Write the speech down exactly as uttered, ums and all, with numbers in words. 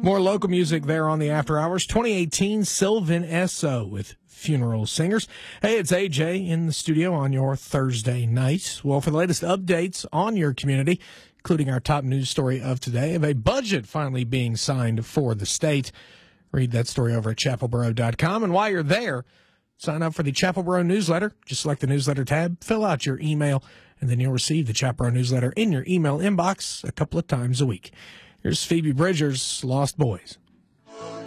More local music there on the After Hours. twenty eighteen Sylvan S O with Funeral Singers. Hey, it's A J in the studio on your Thursday night. Well, for the latest updates on your community, including our top news story of today, of a budget finally being signed for the state. Read that story over at chapel borough dot com. And while you're there, sign up for the Chapel Borough newsletter. Just select the newsletter tab, fill out your email, and then you'll receive the Chapel Borough newsletter in your email inbox a couple of times a week. Here's Phoebe Bridgers' Lost Boys.